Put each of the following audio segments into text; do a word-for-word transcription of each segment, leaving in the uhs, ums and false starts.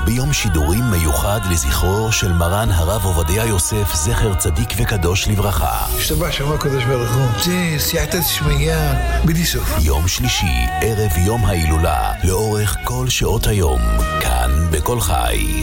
ביום שידורים מיוחד לזכרו של מרן הרב עובדיה יוסף, זכר צדיק וקדוש לברכה. השתבח שמו הקדוש ברוך הוא. זה סייעתא דשמיא בלי סוף. יום שלישי, ערב יום ההילולה, לאורך כל שעות היום, כאן בכל חי.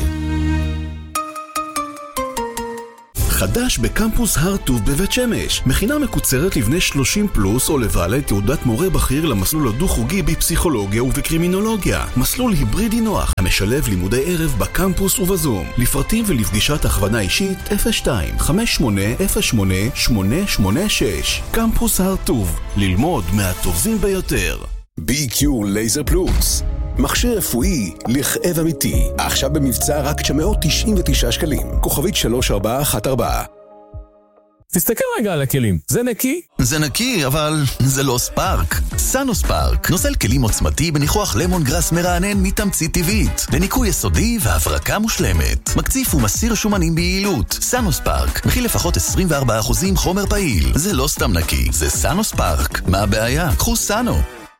חדש בקמפוס הר טוב בבית שמש, מכינה מקוצרת לבני שלושים פלוס או לבעלי תעודת מורה בכיר למסלול הדו-חוגי בפסיכולוגיה ובקרימינולוגיה. מסלול היברידי נוח המשלב לימודי ערב בקמפוס ובזום. לפרטים ולפגישת הכוונה אישית אפס שתיים חמש שמונה אפס שמונה שמונה שמונה שש. קמפוס הר טוב, ללמוד מהטובים ביותר. בי קיו לייזר פלוס, מכשיר רפואי לכאב אמיתי, עכשיו במבצע רק תשע מאות תשעים ותשעה שקלים, כוכבית שלוש ארבע אחת ארבע. תסתכל רגע על הכלים, זה נקי? זה נקי, אבל זה לא ספארק. סאנו ספארק, נוזל כלים עוצמתי בניחוח למון גרס מרענן מתמצית טבעית, לניקוי יסודי והברקה מושלמת. מקציף ומסיר שומנים ביעילות. סאנו ספארק, מכיל לפחות עשרים וארבעה אחוז חומר פעיל. זה לא סתם נקי, זה סאנו ספארק. מה הבעיה? קחו סאנו.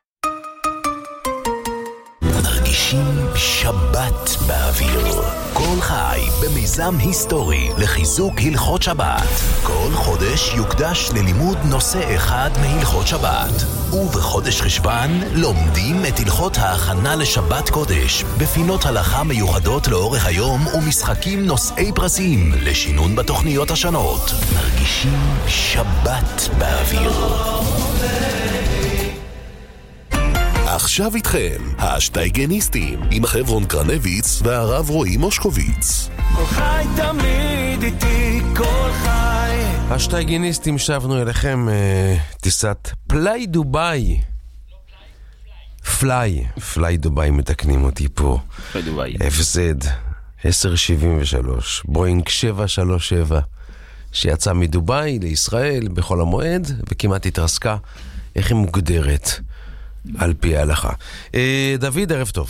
מרגישים שבת באוויר. כל חי במיזם היסטורי לחיזוק הלכות שבת. כל חודש יוקדש ללימוד נושא אחד מהלכות שבת. ובחודש חשבן לומדים את הלכות ההכנה לשבת קודש, בפינות הלכה מיוחדות לאורך היום ומשחקים נושאי פרסים לשינון בתוכניות השונות. מרגישים שבת באוויר. עכשיו איתכם, השטייגניסטים, עם החברון קרנביץ והרב רועי מושקוביץ. כל חי תמיד איתי, כל חי. השטייגניסטים, שבנו אליכם אה, טיסת פליי דוביי. פליי, פליי דוביי מתקנים אותי פה. פליי דוביי. אף זד עשר שבעים ושלוש, בואינג שבע שלוש שבע, שיצא מדוביי לישראל בחול המועד, וכמעט התרסקה. איך היא מוגדרת? על פי ההלכה. דוד, ערב טוב.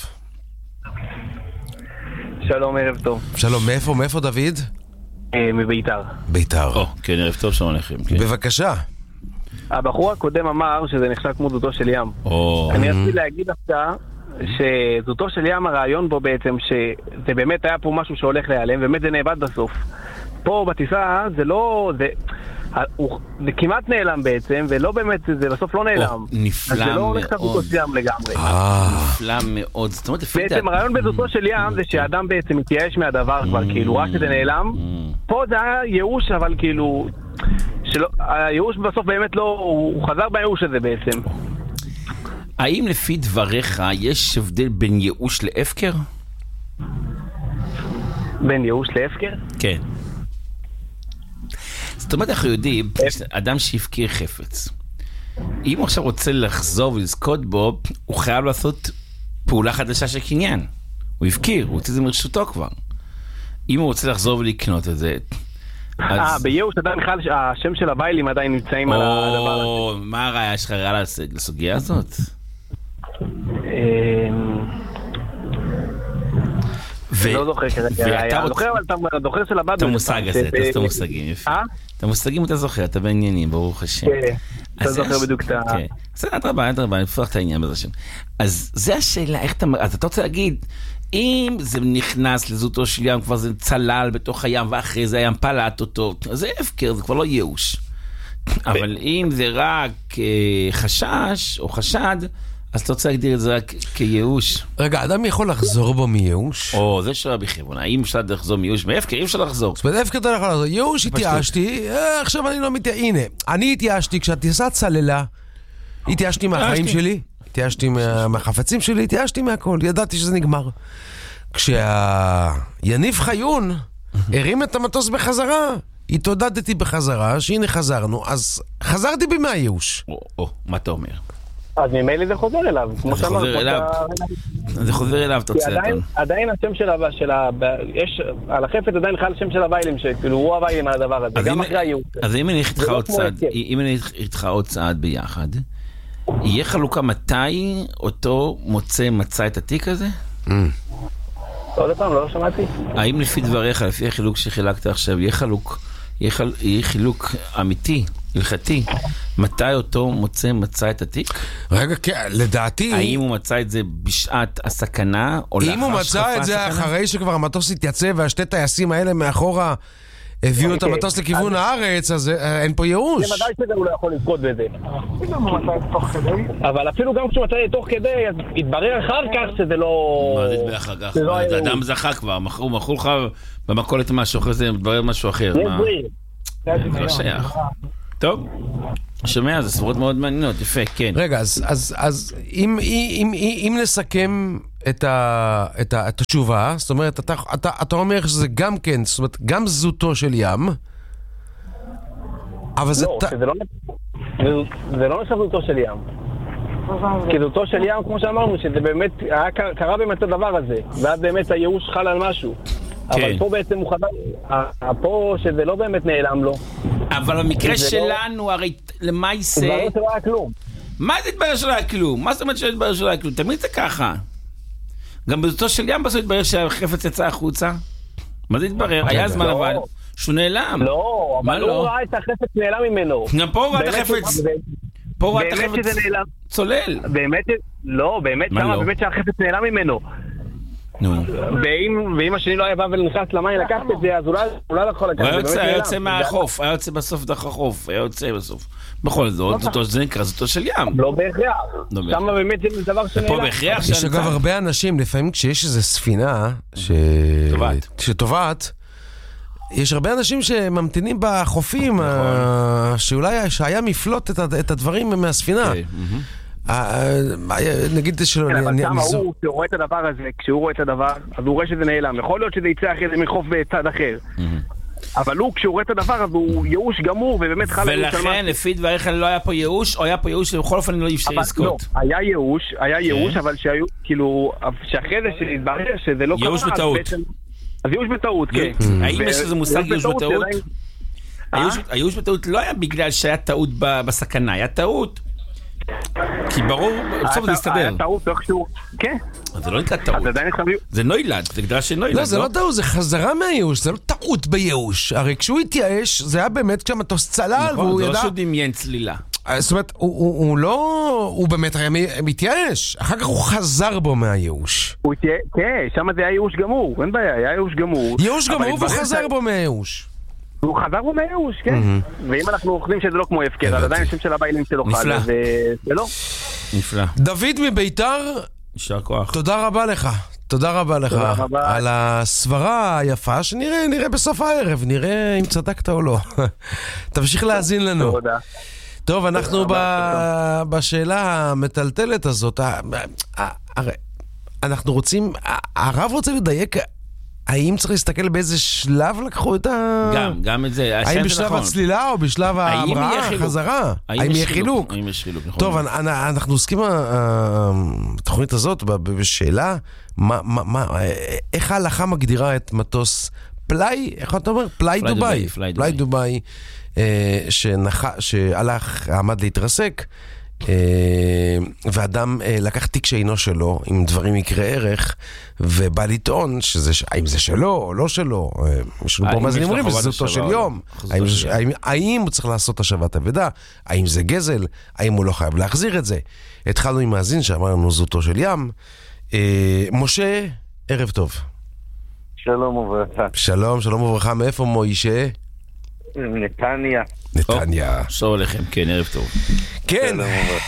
שלום, ערב טוב. שלום, מאיפה, מאיפה דוד? מביתר. ביתר. או, כן, ערב טוב, שלום לכם. בבקשה. הבחור הקודם אמר שזה נחשב כמו זוטו של ים. אני רציתי להגיד דווקא שזוטו של ים, הרעיון בו בעצם, שזה באמת היה פה משהו שהולך להיעלם, באמת זה נאבד בסוף. פה בטיסה זה לא... זה... זה כמעט נעלם בעצם, ולא באמת, זה בסוף לא נעלם. נפלא מאוד. אז זה לא נחשב זוטו של ים לגמרי. נפלא מאוד. בעצם הרעיון בזוטו של ים זה שהאדם בעצם מתייאש מהדבר כבר, כאילו רק שזה נעלם. פה זה היה ייאוש, אבל כאילו... הייאוש בסוף באמת לא... הוא חזר בייאוש הזה בעצם. האם לפי דבריך יש הבדל בין ייאוש להפקר? בין ייאוש להפקר? כן. זאת אומרת, אנחנו יודעים, אדם שהפקיר חפץ, אם הוא עכשיו רוצה לחזור ולזכות בו, הוא חייב לעשות פעולה חדשה של קניין. הוא הפקיר, הוא רוצה זה מרשותו כבר. אם הוא רוצה לחזור ולקנות את זה, אה, בייאוש עדיין בכלל השם של הביילים עדיין נמצאים על הדבר הזה. מה הראיה שלך רע לסוגיה הזאת? לא זוכר כרגע, אני זוכר, אבל אתה זוכר של הבד. את המושג הזה, את המושגים. את המושגים אתה זוכר, אתה בעניינים, ברוך השם. אתה זוכר בדיוק את ה... זה עד רבה, עד רבה, אני מפרח את העניין בזה שם. אז זה השאלה, איך אתה... אז אתה רוצה להגיד, אם זה נכנס לזוטו של ים, כבר זה צלל בתוך הים, ואחרי זה הים פלט אותו, אז זה הפקר, זה כבר לא ייאוש. אבל אם זה רק חשש או חשד, אז אתה רוצה להגדיר את זה רק כייאוש. רגע, אדם יכול לחזור בו מייאוש? או, זה שאלה בכיוון. האם אפשר לחזור מייאוש? מאפקר, אי אפשר לחזור. זאת אומרת, אפקר אתה יכול לחזור. ייאוש, התייאשתי, עכשיו אני לא מתייאש. הנה, אני התייאשתי כשהטיסה צללה, התייאשתי מהחיים שלי, התייאשתי מהחפצים שלי, התייאשתי מהכל, ידעתי שזה נגמר. כשהיניב חיון הרים את המטוס בחזרה, התעודדתי בחזרה, שהנה חזרנו, אז חזרתי בי מהייאוש. או, או, מה אתה אומר? אז ממילא זה חוזר אליו. זה חוזר אליו. זה חוזר אליו, תוצא. עדיין השם של ה... יש... על החפת עדיין חל שם של הביילים, שכאילו הוא הביילים על הדבר הזה, גם אחרי הייאוש. אז אם אני איתך עוד צעד, אם אני איתך עוד צעד ביחד, יהיה חלוקה מתי אותו מוצא מצא את התיק הזה? עוד פעם, לא שמעתי. האם לפי דבריך, לפי החילוק שחילקת עכשיו, יהיה חלוק, יהיה חילוק אמיתי, הלכתי. מתי אותו מוצא מצא את התיק? רגע, לדעתי... האם הוא מצא את זה בשעת הסכנה, או אם הוא מצא את זה אחרי שכבר המטוס התייצב, והשתי טייסים האלה מאחורה הביאו את המטוס לכיוון הארץ, אז אין פה ייאוש. זה ודאי שזה הוא לא יכול לבגוד בזה. אבל אפילו גם כשהוא מצא את תוך כדי, אז התברר אחר כך שזה לא... מה זה התברר אחר כך? האדם זכה כבר, מכרו לך במכולת משהו, אחרי זה מתברר משהו אחר. זה לא שייך. טוב, שומע, זה סברות מאוד מעניינות, יפה, כן. רגע, אז, אז, אז אם, אם, אם, אם נסכם את, ה, את, ה, את התשובה, זאת אומרת, אתה, אתה, אתה אומר שזה גם כן, זאת אומרת, גם זוטו של ים, אבל זה... לא, שזה לא, זה לא נחשב זוטו של ים. כי זוטו של ים, כמו שאמרנו, שזה באמת, היה, קרה באמת הדבר הזה, ואז באמת הייאוש חל על משהו. אבל פה בעצם הוא חדש, פה שזה לא באמת נעלם לו. אבל במקרה שלנו, הרי למה יישא? התברר שלא היה כלום. מה זה התברר שלא היה כלום? מה זאת אומרת שהתברר שלא היה כלום? תמיד זה ככה. גם בזאתו של ים בסוף התברר שהחפץ יצא החוצה. מה זה התברר? היה זמן אבל שהוא נעלם. לא, אבל הוא ראה את החפץ נעלם ממנו. גם פה הוא ראה את החפץ. פה הוא ראה את החפץ צולל. באמת, לא, באמת שמה, באמת שהחפץ נעלם ממנו. ואם השני לא היה בא ולנכנס למים לקחת את זה, אז אולי לא יכול לקחת את זה. היה יוצא מהחוף, היה יוצא בסוף דרך החוף, היה יוצא בסוף. בכל זאת, זה נקרא זאתו של ים. לא בהכרח. שם באמת זה דבר שנעלם. ופה בהכרח. יש אגב הרבה אנשים, לפעמים כשיש איזו ספינה שטובעת, יש הרבה אנשים שממתינים בחופים, שאולי שהיה מפלוט את הדברים מהספינה. נגיד שלא... כן, אבל כמה הוא, כשהוא רואה את הדבר הזה, כשהוא רואה את הדבר, אז הוא רואה שזה נעלם. יכול להיות שזה יצא אחרי זה מחוף בצד אחר. אבל הוא, כשהוא רואה את הדבר, אז הוא ייאוש גמור, ובאמת חל... ולכן, לפי דבריך, לא היה פה ייאוש, או היה פה ייאוש, ובכל אופן לא אפשר לזכות. לא, היה ייאוש, היה ייאוש, אבל שהיו, כאילו, שאחרי זה שהתברר שזה לא קרה... ייאוש בטעות. אז ייאוש בטעות, כן. האם יש איזה מושג ייאוש בטעות? הייאוש בטעות לא היה בגלל שהיה טעות בסכנה, היה טעות. כי ברור, בסוף זה יסתדר. היה טעות איכשהו, כן. זה לא נקרא טעות. זה נוילד, זה גדרה של נוילד. לא, זה לא טעות, זה חזרה מהייאוש, זה לא טעות בייאוש. הרי כשהוא התייאש, זה היה באמת כשהמטוס צלל, והוא ידע... זה לא שהוא דמיין צלילה. זאת אומרת, הוא לא... הוא באמת היה מתייאש. אחר כך הוא חזר בו מהייאוש. כן, שם זה היה ייאוש גמור, אין בעיה, היה ייאוש גמור. ייאוש גמור והוא חזר בו מהייאוש. הוא חזר בו מהייאוש, כן. ואם אנחנו אוכלים שזה לא כמו הפקר, אז עדיין שם של הביילים שלו חל, אז זה לא. נפלא. דוד מביתר, יישר כוח. תודה רבה לך. תודה רבה לך על הסברה היפה, שנראה, נראה בסוף הערב, נראה אם צדקת או לא. תמשיך להאזין לנו. תודה. טוב, אנחנו בשאלה המטלטלת הזאת, הרי אנחנו רוצים, הרב רוצה לדייק, האם צריך להסתכל באיזה שלב לקחו את ה... גם, גם את זה. האם בשלב הצלילה או בשלב ההמראה, החזרה? האם יש חילוק? האם יש חילוק, נכון. טוב, אנחנו עוסקים בתוכנית הזאת בשאלה, איך ההלכה מגדירה את מטוס פליי, איך אתה אומר? פליי דוביי. פליי דוביי, שהלך, עמד להתרסק, ואדם לקח תיק שאינו שלו עם דברים יקרי ערך ובא לטעון האם זה שלו או לא שלו. יש לנו פה מאזינים אומרים שזה אותו של יום, האם הוא צריך לעשות השבת אבדה, האם זה גזל, האם הוא לא חייב להחזיר את זה. התחלנו עם מאזין שאמר לנו זאתו של ים. משה, ערב טוב. שלום וברכה. שלום, שלום וברכה. מאיפה מוישה? נתניה. נתניה. שור לכם, כן, ערב טוב. כן.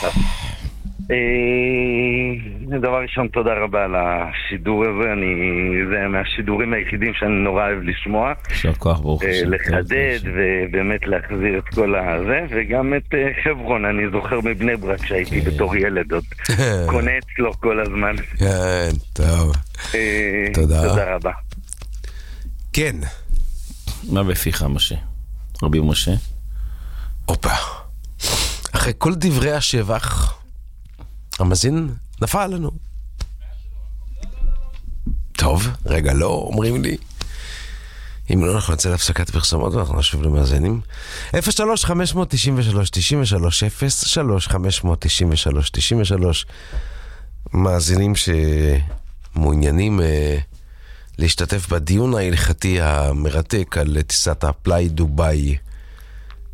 דבר ראשון, תודה רבה על השידור הזה. זה מהשידורים היחידים שאני נורא אוהב לשמוע. שור כוח, ברוך השם. לחדד ובאמת להחזיר את כל הזה, וגם את חברון. אני זוכר מבני ברק שהייתי בתור ילד עוד קונה אצלו כל הזמן. כן, טוב. תודה. תודה רבה. כן. מה בפיך, משה? רבי משה? אופה. אחרי כל דברי השבח, המאזין נפל לנו. טוב, רגע, לא, אומרים לי. אם לא, אנחנו נצא להפסקת פרסומות ואנחנו נשוב למאזינים. אפס שלוש חמש תשע שלוש תשע שלוש אפס שלוש חמש תשע שלוש תשע שלוש מאזינים שמעוניינים אה, להשתתף בדיון ההלכתי המרתק על טיסת הפליי דוביי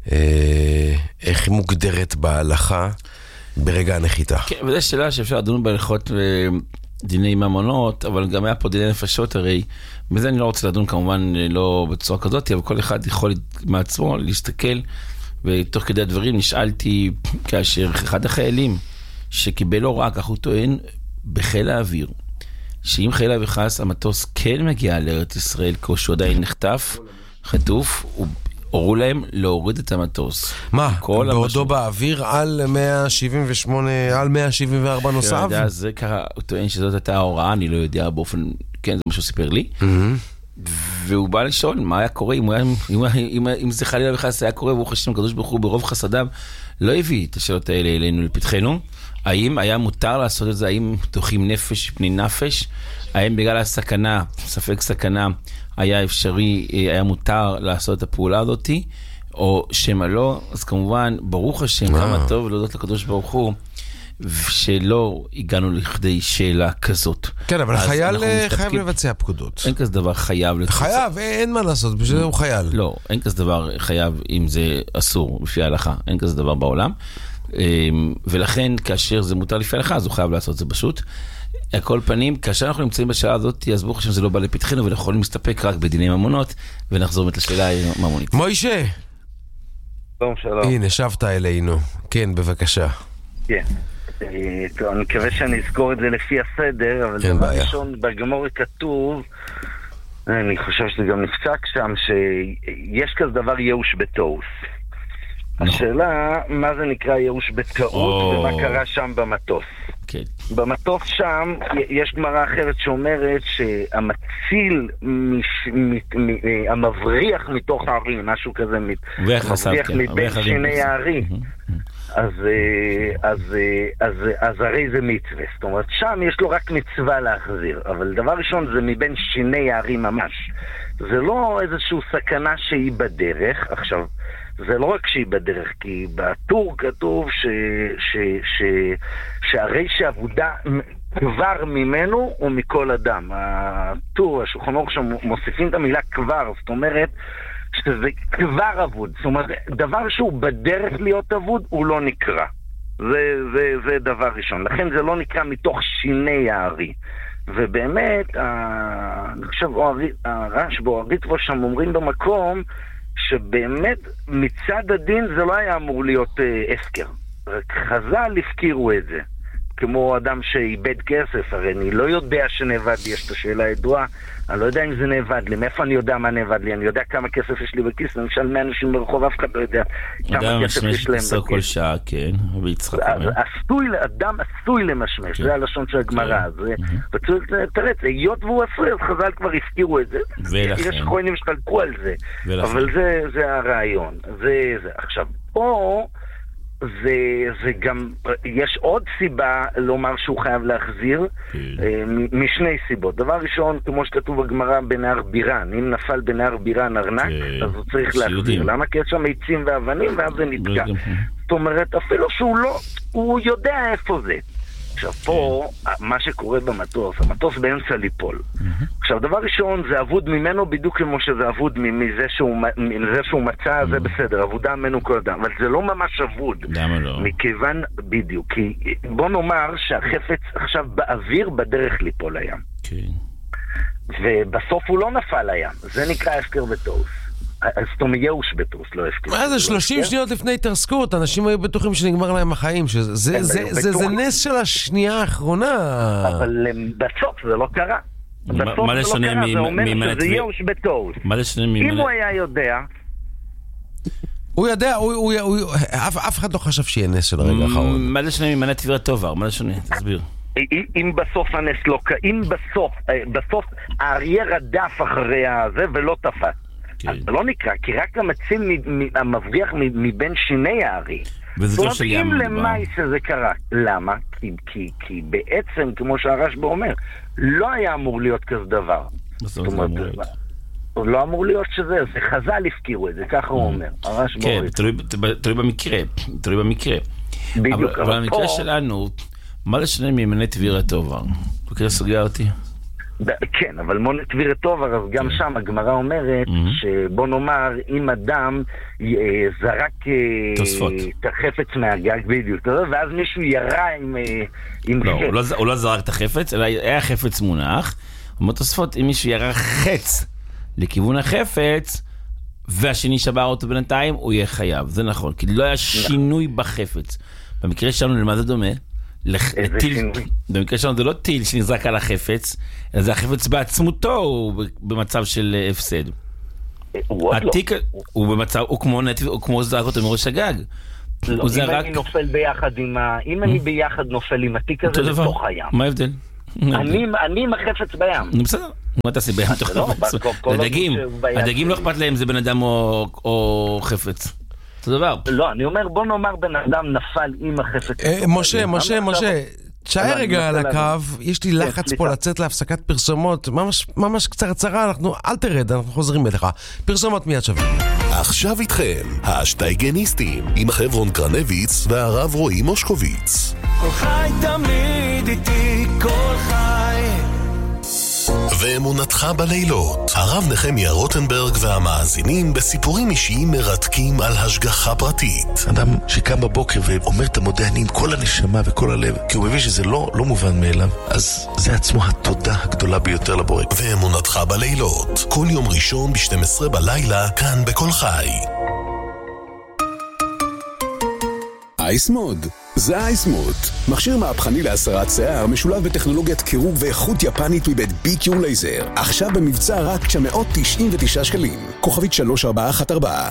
איך היא מוגדרת בהלכה ברגע הנחיתה. כן, וזו שאלה שאפשר לדון בהלכות דיני ממונות, אבל גם היה פה דיני נפשות הרי, בזה אני לא רוצה לדון כמובן לא בצורה כזאת, אבל כל אחד יכול מעצמו להסתכל, ותוך כדי הדברים נשאלתי כאשר אחד החיילים שקיבל הוראה, כך הוא טוען, בחיל האוויר, שאם חלילה וחס המטוס כן מגיע לארץ ישראל, כשהוא עדיין נחטף, חטוף, הורו להם להוריד את המטוס. מה? בעודו באוויר על מאה שבעים ושמונה, על מאה שבעים וארבע נוסף? זה ככה, הוא טוען שזאת הייתה ההוראה, אני לא יודע באופן, כן, זה מה שהוא סיפר לי. והוא בא לשאול מה היה קורה, אם זה חלילה וחס היה קורה, והוא חשב הקדוש ברוך הוא ברוב חסדיו, לא הביא את השאלות האלה אלינו לפתחנו. האם היה מותר לעשות את זה? האם תוכים נפש פני נפש? האם בגלל הסכנה, ספק סכנה, היה אפשרי, היה מותר לעשות את הפעולה הזאת? או שמה לא? אז כמובן, ברוך השם, כמה טוב להודות לקדוש ברוך הוא, שלא הגענו לכדי שאלה כזאת. כן, אבל חייל חייב לבצע פקודות. אין כזה דבר חייב לבצע. חייב, אין מה לעשות, בשביל זה הוא חייל. לא, אין כזה דבר חייב אם זה אסור לפי ההלכה. אין כזה דבר בעולם. ולכן כאשר זה מותר לפי ההלכה, אז הוא חייב לעשות זה פשוט. על כל פנים, כאשר אנחנו נמצאים בשאלה הזאת, אז ברוך השם זה לא בא לפתחנו, ואנחנו יכולים להסתפק רק בדיני ממונות, ונחזור את השאלה הממונית. מוישה! שלום, שלום. הנה, שבת אלינו. כן, בבקשה. כן. אני מקווה שאני אזכור את זה לפי הסדר, אבל דבר ראשון, בגמור כתוב, אני חושב שזה גם נפסק שם, שיש כזה דבר ייאוש בתאוס. השאלה, מה זה נקרא ייאוש בטעות, ומה קרה שם במטוס. במטוס שם, יש גמרא אחרת שאומרת שהמציל, המבריח מתוך הערים, משהו כזה, מבריח מבין שיני הערים. אז הרי זה מצווה. זאת אומרת, שם יש לו רק מצווה להחזיר, אבל דבר ראשון זה מבין שיני הערים ממש. זה לא איזושהי סכנה שהיא בדרך. עכשיו, זה לא רק שהיא בדרך, כי בטור כתוב ש, ש, ש, שהרי שעבודה כבר ממנו או מכל אדם. הטור, השולחן ערוך שם מוסיפים את המילה כבר, זאת אומרת שזה כבר אבוד. זאת אומרת, דבר שהוא בדרך להיות אבוד הוא לא נקרא. זה, זה, זה דבר ראשון. לכן זה לא נקרא מתוך שיני הארי. ובאמת, אני חושב, הרשב"א או הריטב"א שם אומרים במקום, שבאמת מצד הדין זה לא היה אמור להיות אה, הפקר. רק חז"ל הפקירו את זה. כמו אדם שאיבד כסף, הרי אני לא יודע שנאבד לי, יש את השאלה הידועה, אני לא יודע אם זה נאבד לי, מאיפה אני יודע מה נאבד לי, אני יודע כמה כסף יש לי בכיס, אני משל מאה אנשים ברחוב, אף אחד לא יודע כמה כסף יש להם בכיס. כל שעה, כן, ויצחק אומר. אדם עשוי למשמש, זה הלשון של הגמרא, וצריך לתרץ, היות והוא עשוי, אז חז"ל כבר הפקירו את זה, יש חוינים שחלקו על זה, אבל זה הרעיון, זה זה. עכשיו, פה זה, זה גם, יש עוד סיבה לומר שהוא חייב להחזיר, משני סיבות. דבר ראשון, כמו שכתוב בגמרא בנהר בירן, אם נפל בנהר בירן ארנק, אז הוא צריך להחזיר. למה? כי יש שם עצים ואבנים, ואז זה נתקע. זאת אומרת, אפילו שהוא לא, הוא יודע איפה זה. עכשיו פה, מה שקורה במטוס, המטוס באמצע ליפול. עכשיו, דבר ראשון, זה עבוד ממנו בדיוק כמו שזה עבוד מזה שהוא מצא, זה בסדר, עבודה ממנו כל אדם, אבל זה לא ממש עבוד. למה לא? מכיוון, בדיוק, כי בוא נאמר שהחפץ עכשיו באוויר בדרך ליפול לים. כן. ובסוף הוא לא נפל לים, זה נקרא הפקר בטעות. אז תום ייאוש בטרוס, לא הפקר. מה זה, שלושים שניות לפני התרסקות, אנשים היו בטוחים שנגמר להם החיים, זה נס של השנייה האחרונה. אבל בסוף זה לא קרה. בסוף זה לא קרה, זה אומר שזה ייאוש בטרוס. אם הוא היה יודע... הוא יודע, אף אחד לא חשב שיהיה נס של הרגע האחרון. מה זה שונה ממנה טבירת טובר? מה זה שונה? תסביר. אם בסוף הנס לא קרה, אם בסוף, בסוף האריה רדף אחרי הזה ולא תפס. אז זה לא נקרא, כי רק המציל המבריח מבין שיני הארי. זאת אומרת, אם למאי שזה קרה. למה? כי בעצם, כמו שהרשב"א אומר, לא היה אמור להיות כזה דבר. זאת אומרת, לא אמור להיות שזה, זה חז"ל הפקירו את זה, ככה הוא אומר. כן, תלוי במקרה, תלוי במקרה. אבל במקרה שלנו, מה לשנה ממנה טבירת טובר? בקרה סוגיה אותי? כן, אבל מונת וירטוב, אז גם שם הגמרא אומרת שבוא נאמר, אם אדם זרק את החפץ מהגג בדיוק, ואז מישהו ירה עם חץ. לא, הוא לא זרק את החפץ, אלא היה חפץ מונח. אומר תוספות, אם מישהו ירה חץ לכיוון החפץ, והשני שבר אותו בינתיים, הוא יהיה חייב. זה נכון, כי לא היה שינוי בחפץ. במקרה שלנו, למה זה דומה? לטיל, במקרה שלנו זה לא טיל שנזרק על החפץ, אלא זה החפץ בעצמותו הוא במצב של הפסד. התיק הוא במצב, הוא כמו נתיב, הוא כמו זרק אותו מראש הגג. אם אני נופל ביחד עם ה... אם אני ביחד נופל עם התיק הזה לתוך הים. מה ההבדל? אני עם החפץ בים. בסדר. מה תעשי בים תוך חפץ? הדגים, הדגים לא אכפת להם זה בן אדם או חפץ. זה דבר. לא, אני אומר, בוא נאמר בן אדם נפל עם החפץ. משה, משה, משה, תשאר רגע על הקו, יש לי לחץ פה לצאת להפסקת פרסומות, ממש קצרצרה, אנחנו, אל תרד, אנחנו חוזרים אליך. פרסומות מיד שווים. עכשיו איתכם, השטייגניסטים, עם חברון קרנביץ והרב רועי מושקוביץ. כל חי תמיד איתי, כל חי. ואמונתך בלילות, הרב נחמיה רוטנברג והמאזינים בסיפורים אישיים מרתקים על השגחה פרטית. אדם שקם בבוקר ואומר את המודה אני עם כל הנשמה וכל הלב, כי הוא מבין שזה לא, לא מובן מאליו, אז זה עצמו התודה הגדולה ביותר לבורא. ואמונתך בלילות, כל יום ראשון ב-שתים עשרה בלילה, כאן בכל חי. אייסמוד, זה אייסמוד. מכשיר מהפכני להסרת שיער משולב בטכנולוגיית קירוב ואיכות יפנית מבית בי קיו לייזר. עכשיו במבצע רק תשע מאות תשעים ותשעה שקלים. כוכבית שלוש ארבע אחת ארבע.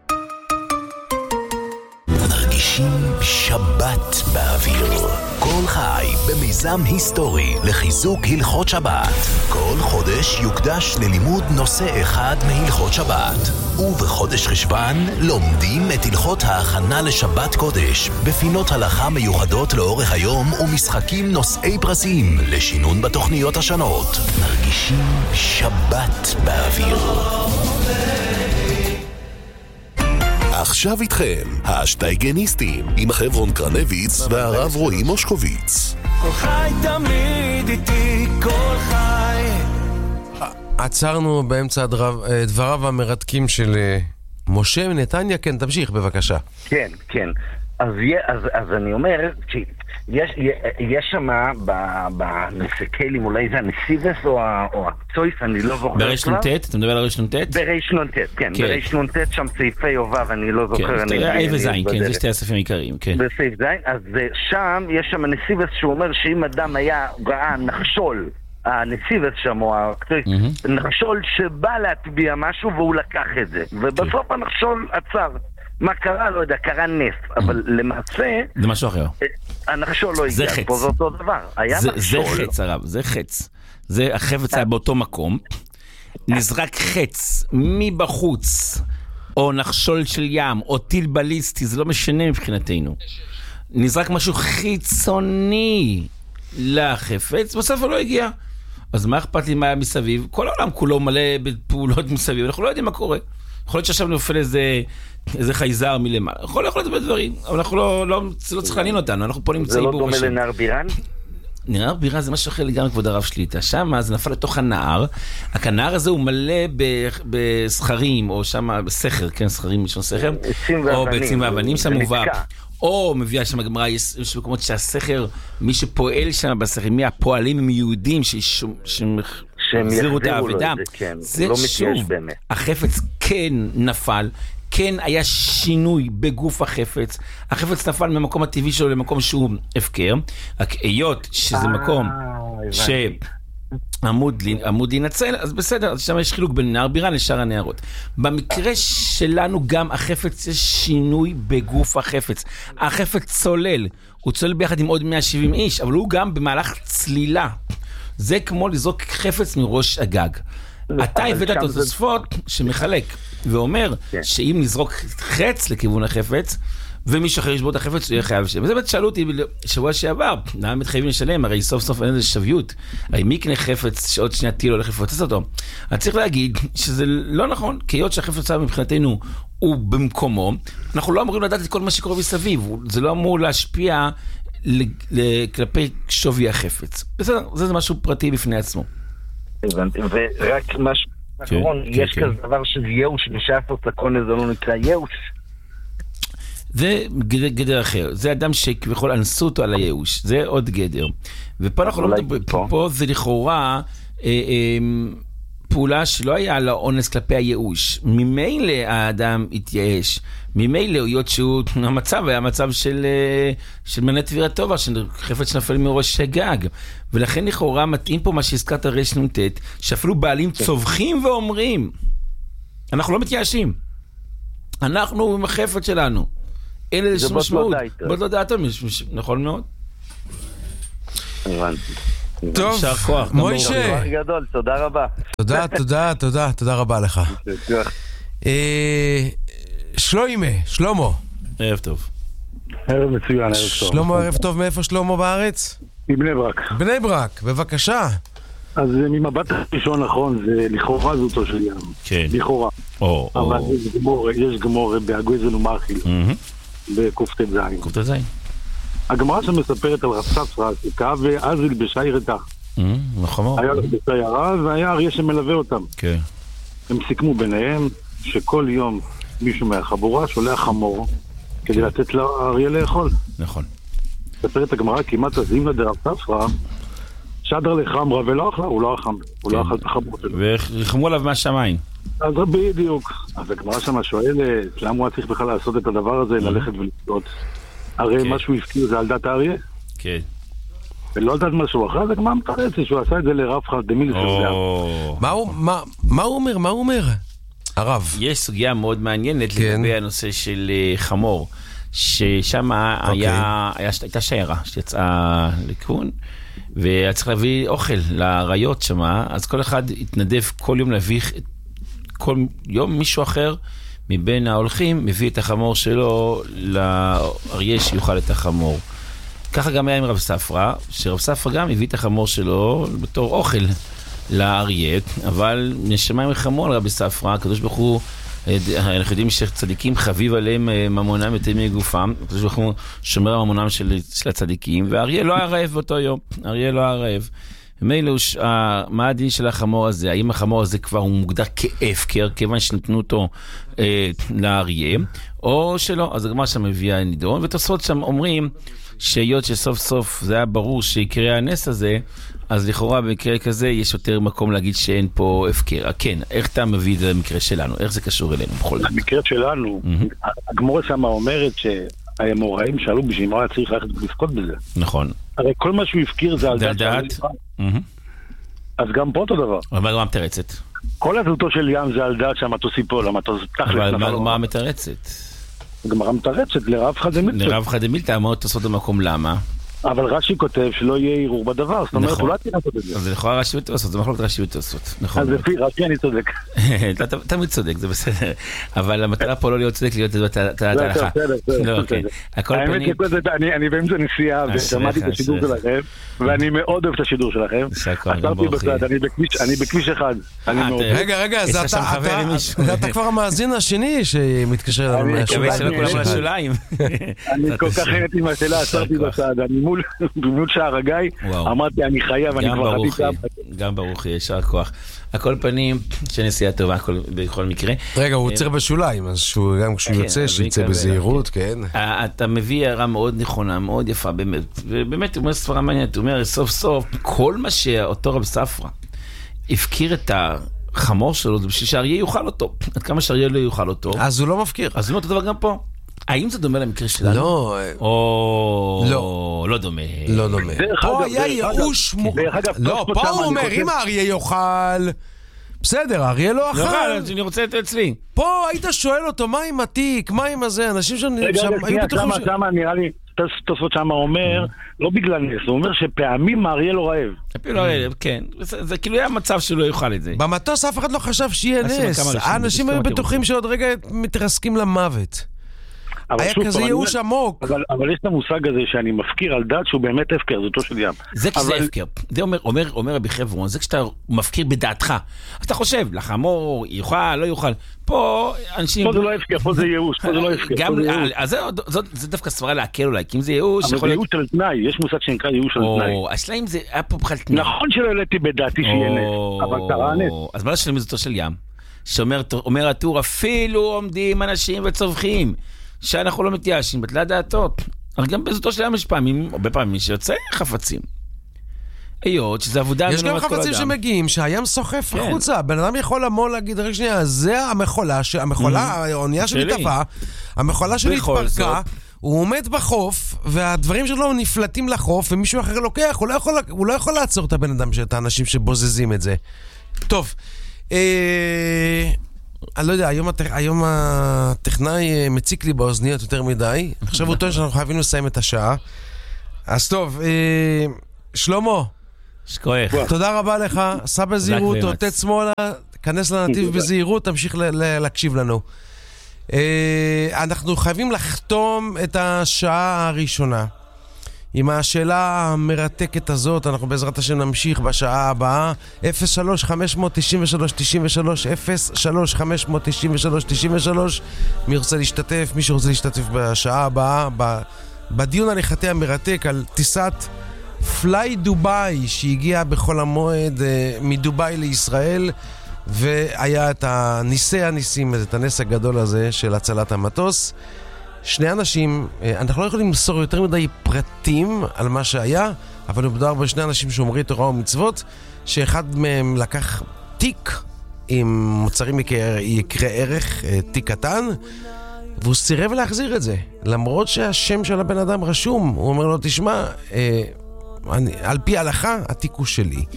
מרגישים שבת באוויר. כל חי במיזם היסטורי לחיזוק הלכות שבת. כל חודש יוקדש ללימוד נושא אחד מהלכות שבת. ובחודש חשבן לומדים את הלכות ההכנה לשבת קודש בפינות הלכה מיוחדות לאורך היום ומשחקים נושאי פרסים לשינון בתוכניות השונות. מרגישים שבת באוויר. עכשיו איתכם, השטייגניסטים, עם חברון קרנביץ והרב רועי מושקוביץ. כל חי תמיד איתי, כל חי. עצרנו באמצע דבריו המרתקים של משה מנתניה. כן, תמשיך בבקשה. כן, כן. אז, אז, אז אני אומר, יש, יש שם בנסקלים, אולי זה הנסיבס או, או הצויס, אני לא זוכר. ברש נונטט? אתה מדבר על רש נונטט? ברש נונטט, כן. כן. ברש נונטט שם סעיפי יובב, אני לא זוכר. כן, איי וזין, כן, זה שתי הספים העיקריים, כן. בסעיף זין, אז שם, יש שם הנסיבס שהוא אומר שאם אדם היה ראה נחשול, הנסיבס שם, או נחשול שבא להטביע משהו והוא לקח את זה, ובסוף הנחשול עצר. מה קרה? לא יודע, קרה נס, אבל למעשה... זה משהו אחר. הנחשול לא הגיע, פה זה אותו דבר. היה נחשול. זה חץ, הרב, זה חץ. זה החפץ היה באותו מקום, נזרק חץ מבחוץ, או נחשול של ים, או טיל בליסטי, זה לא משנה מבחינתנו. נזרק משהו חיצוני לחפץ, בסוף הוא לא הגיע. אז מה אכפת לי מה היה מסביב? כל העולם כולו מלא בפעולות מסביב, אנחנו לא יודעים מה קורה. יכול להיות שעכשיו נופל איזה, איזה חייזר מלמעלה. יכול להיות הרבה דברים, אבל אנחנו לא, לא, לא צריך לעניין אותנו, אנחנו פה נמצאים בו. זה לא דומה לנהר בירן? נהר בירן זה משהו אחר לגמרי כבוד הרב שליטה. שם זה נפל לתוך הנהר, הכנהר הזה הוא מלא בסחרים, או שם בסחר, כן, סחרים משון סחר, או בעצים ואבנים שם מובא. או מביאה שם הגמרא, יש מקומות שהסחר, מי שפועל שם בסחר, מי הפועלים הם יהודים שהחזירו את העבודה, זה שוב, החפץ כן נפל, כן היה שינוי בגוף החפץ, החפץ נפל ממקום הטבעי שלו למקום שהוא הפקר, היות שזה מקום ש... עמוד, עמוד ינצל, אז בסדר, אז שם יש חילוק בין נהר בירן לשאר הנהרות. במקרה שלנו גם החפץ יש שינוי בגוף החפץ. החפץ צולל, הוא צולל ביחד עם עוד מאה שבעים איש, אבל הוא גם במהלך צלילה. זה כמו לזרוק חפץ מראש הגג. אתה הבאת את התוספות שמחלק, ואומר שאם נזרוק חץ לכיוון החפץ, ומישהו אחר ישבור את החפץ, הוא יהיה חייב לשלם. וזה באמת שאלו אותי בשבוע שעבר, למה מתחייבים לשלם? הרי סוף סוף אין איזה שוויות. הרי מי יקנה חפץ שעוד שנייה טיל הולך לפוצץ אותו? אני צריך להגיד שזה לא נכון, כי היות שהחפץ מבחינתנו הוא במקומו, אנחנו לא אמורים לדעת את כל מה שקורה מסביב. זה לא אמור להשפיע כלפי שווי החפץ. בסדר, זה משהו פרטי בפני עצמו. הבנתי, ורק משהו נכון, יש כזה דבר של ייאוש, בשאפות לקונה זה לא נקרא ייאוש. זה גדר, גדר אחר, זה אדם שכביכול אנסו אותו על הייאוש, זה עוד גדר. ופה אנחנו לא מדברים, פה, פה זה לכאורה אה, אה, פעולה שלא היה לה אונס כלפי הייאוש. ממילא האדם התייאש, ממילא היות שהוא, המצב היה מצב של, של מנת תבירת טובה, של חפץ שנפל מראש גג. ולכן לכאורה מתאים פה מה שהזכרת רש נ"ט, שאפילו בעלים צווחים ואומרים, אנחנו לא מתייאשים. אנחנו עם החפץ שלנו. אין איזה משמעות. בוא לא דעתו, נכון מאוד. טוב, מוישה. גדול, תודה רבה. תודה, תודה, תודה, תודה רבה לך. שלוימה, שלמה. ערב טוב. ערב מצוין, ערב טוב. שלמה, ערב טוב, מאיפה שלמה בארץ? מבני ברק. בני ברק, בבקשה. אז ממבט ראשון נכון, זה לכאורה זאתו של ים. כן. לכאורה. אבל יש גמור בהגויזל ומאכיל. בקופטי זין. קופטי זין. הגמרא שמספרת על רב ספרא, שכאב ואזיל בשעיר רתח. נכון. היה לך בשיירה והיה אריה שמלווה אותם. כן. הם סיכמו ביניהם שכל יום מישהו מהחבורה שולח חמור כדי לתת לאריה לאכול. נכון. מספרת הגמרא כמעט הזימנה דרב ספרא, שדר לחמרה ולא אכלה, הוא לא אכל, הוא לא אכל את החמור שלו. ורחמו עליו מהשמיים. אז בדיוק. אז הגמרא שמה שואלת, למה הוא צריך בכלל לעשות את הדבר הזה, ללכת ולשתות? הרי מה שהוא הפקיר זה על דת האריה? כן. ולא על דת משהו אחר, זה גמרא מתרצת, שהוא עשה את זה לרב חרדמיל שזר. מה הוא אומר? מה הוא אומר? הרב. יש סוגיה מאוד מעניינת לגבי הנושא של חמור, ששם הייתה שיירה שיצאה לכיוון, והיה צריך להביא אוכל לאריות שם, אז כל אחד התנדב כל יום להביא, כל יום מישהו אחר מבין ההולכים מביא את החמור שלו לאריה שיוכל את החמור. ככה גם היה עם רב ספרא, שרב ספרא גם הביא את החמור שלו בתור אוכל לאריה, אבל נשמע עם חמור לרב ספרא, הקדוש ברוך הוא, אנחנו יודעים שצדיקים חביב עליהם ממונם יותר מגופם, הקדוש ברוך הוא שומר הממונם של, של הצדיקים, והאריה לא היה רעב באותו יום, האריה לא היה רעב. ומילא, מה הדין של החמור הזה? האם החמור הזה כבר הוא מוגדר כאפקר, כיוון שנתנו אותו אה, לאריה, או שלא? אז הגמרא שם מביאה נידון, ותוספות שם אומרים שהיות שסוף סוף זה היה ברור שיקרה הנס הזה, אז לכאורה במקרה כזה יש יותר מקום להגיד שאין פה הפקר. כן, איך אתה מביא את זה למקרה שלנו? איך זה קשור אלינו בכל זאת? במקרה שלנו, הגמרא שם אומרת שהאמוראים שאלו בשביל מה היה צריך ללכת ולזכות בזה. נכון. הרי כל מה שהוא הפקיר זה על דעת. אז גם פה אותו דבר. אבל מה המתרצת? כל הזלתו של ים זה על דעת שהמטוס ייפול, המטוס תכלס. אבל מה המתרצת? הגמרא מתרצת לרב חדמילתא. לרב חדמילתא אמרת תוספות במקום, למה? אבל רש"י כותב שלא יהיה ערעור בדבר, זאת אומרת, אולי תראה לעשות את זה. אז לכאורה רש"י ותוספות, זה מחלוקת רש"י ותוספות. אז לפי רש"י אני צודק. אתה תמיד צודק, זה בסדר. אבל המטרה פה לא להיות צודק, להיות את ההלכה. האמת אני באמצע נסיעה, ושמעתי את השידור שלכם, ואני מאוד אוהב את השידור שלכם. עצרתי בצד, אני בכביש אחד. רגע, רגע, אתה כבר המאזין השני שמתקשר לשוליים. אני כל כך חייתי מהשאלה, עצרתי בצד, אני מול במות שער הגיא, אמרתי אני חייב, אני כבר חייתי שם. גם ברוך ישר כוח. הכל פנים שנסיעה טובה בכל מקרה. רגע, הוא עוצר בשוליים, אז גם כשהוא יוצא, שיצא בזהירות, כן. אתה מביא הערה מאוד נכונה, מאוד יפה, באמת. ובאמת, הוא אומר ספרה מעניינת, הוא אומר, סוף סוף, כל מה שאותו רב ספרא הפקיר את החמור שלו, זה בשביל שהאריה יאכל אותו. עד כמה שהאריה לא יאכל אותו. אז הוא לא מפקיר. אז הוא אומר אותו דבר גם פה. האם זה דומה למקרה שלנו? לא. או... לא. לא דומה. לא דומה. פה היה ייאוש... לא, פה הוא אומר, אם האריה יאכל... בסדר, האריה לא אכל. יאכל, אני רוצה את אצלי. פה היית שואל אותו, מה עם התיק? מה עם הזה? אנשים שם... רגע, שמה, שמה, נראה לי... תוספות שמה אומר, לא בגלל נס, הוא אומר שפעמים האריה לא רעב. פעמים לא רעב, כן. זה כאילו היה מצב שהוא לא יאכל את זה. במטוס אף אחד לא חשב שיהיה נס. האנשים היו בטוחים שעוד רגע מתרסקים למוות. היה כזה ייאוש עמוק. אבל, אבל יש את המושג הזה שאני מפקיר על דעת שהוא באמת הפקר, זאתו של ים. זה אבל... כשזה הפקר. זה אומר, אומר, אומר רבי חברון, זה כשאתה מפקיר בדעתך. אז אתה חושב, לחמור, יוכל, לא יוכל. פה אנשים... פה זה לא הפקר, פה זה ייאוש, פה זה לא הפקר. גם, אז זה, זה, זה דווקא סברה להקל אולי, כי אם זה ייאוש... אבל זה ייאוש על תנאי, יש מושג שנקרא ייאוש על תנאי. השאלה אם זה היה פה בכלל תנאי. נכון שלא העליתי בדעתי שיהיה נס, אבל קרה נס. אז מה לשלם זאתו של ים? שאומר הטור, אפילו עומדים אנשים וצווחים, שאנחנו לא מתייאשים, בטלה דעתות. אבל גם בזאתו של ים יש פעמים, הרבה פעמים שיוצא חפצים. היות שזה עבודה... יש גם חפצים שמגיעים, שהים סוחף החוצה. בן אדם יכול למול להגיד, רגע שנייה, זה המחולה, המחולה, האונייה שלי טבעה, המחולה שלי התפרקה, הוא עומד בחוף, והדברים שלו נפלטים לחוף, ומישהו אחר לוקח, הוא לא יכול, הוא לא יכול לעצור את הבן אדם, את האנשים שבוזזים את זה. טוב, אה, אני לא יודע, היום, הטכ... היום הטכנאי מציק לי באוזניות יותר מדי. עכשיו הוא טוען שאנחנו חייבים לסיים את השעה. אז טוב, אה, שלמה, שכוח. תודה רבה לך, סע בזהירות, תוטט שמאלה, כנס לנתיב בזהירות, תמשיך ל- ל- להקשיב לנו. אה, אנחנו חייבים לחתום את השעה הראשונה. עם השאלה המרתקת הזאת, אנחנו בעזרת השם נמשיך בשעה הבאה. אפס שלוש חמש תשע שלוש תשע שלוש אפס שלוש חמש תשע שלוש תשע שלוש. מי רוצה להשתתף? מי שרוצה להשתתף בשעה הבאה בדיון הליכתי המרתק על טיסת פליי דוביי שהגיעה בכל המועד מדוביי לישראל, והיה את הניסי הניסים, את הנס הגדול הזה של הצלת המטוס. שני אנשים, אנחנו לא יכולים למסור יותר מדי פרטים על מה שהיה, אבל מדובר בשני אנשים שומרי תורה ומצוות, שאחד מהם לקח תיק עם מוצרים יקרי ערך, תיק קטן, והוא סירב להחזיר את זה, למרות שהשם של הבן אדם רשום. הוא אומר לו, תשמע, על פי ההלכה, התיק הוא שלי.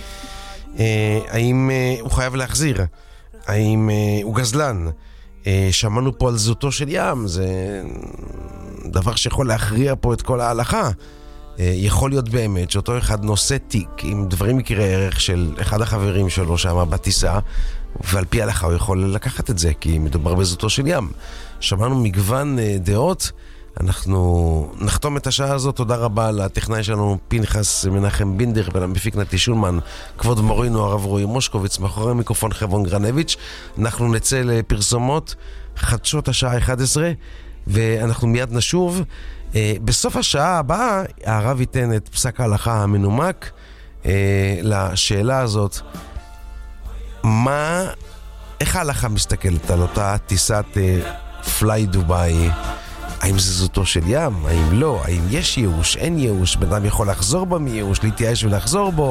האם הוא חייב להחזיר? האם הוא גזלן? שמענו פה על זאתו של ים, זה דבר שיכול להכריע פה את כל ההלכה. יכול להיות באמת שאותו אחד נושא תיק עם דברים יקרי ערך של אחד החברים שלו שם בטיסה, ועל פי ההלכה הוא יכול לקחת את זה, כי מדובר בזאתו של ים. שמענו מגוון דעות. אנחנו נחתום את השעה הזאת. תודה רבה לטכנאי שלנו פנחס מנחם בינדר ולמפיק נתי שולמן, כבוד מורינו הרב רועי מושקוביץ, מאחורי מיקרופון חבון גרנביץ'. אנחנו נצא לפרסומות חדשות השעה אחת עשרה, ואנחנו מיד נשוב. בסוף השעה הבאה הרב ייתן את פסק ההלכה המנומק לשאלה הזאת, מה, איך ההלכה מסתכלת על אותה טיסת פליי דוביי? האם זה זאתו של ים? האם לא? האם יש ייאוש? אין ייאוש? בן אדם יכול לחזור בו מייאוש, להתייאש ולחזור בו?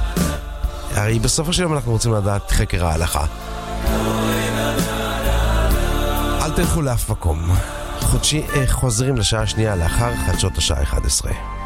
הרי בסופו של יום אנחנו רוצים לדעת חקר ההלכה. אל תלכו לאף מקום. חודשי, חוזרים לשעה שנייה לאחר חדשות השעה אחת עשרה.